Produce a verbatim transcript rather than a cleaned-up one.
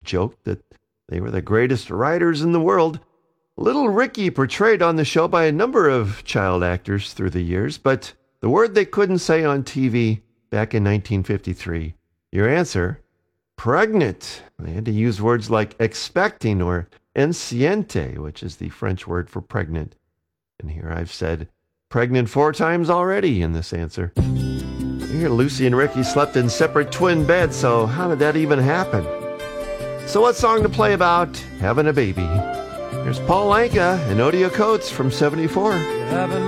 joked that they were the greatest writers in the world. Little Ricky portrayed on the show by a number of child actors through the years, but the word they couldn't say on T V back in nineteen fifty-three. Your answer? Pregnant. They had to use words like expecting or enceinte, which is the French word for pregnant. And here I've said pregnant four times already in this answer. Here Lucy and Ricky slept in separate twin beds, so how did that even happen? So what song to play about having a baby? Here's Paul Anka and Odia Coates from seventy-four. Having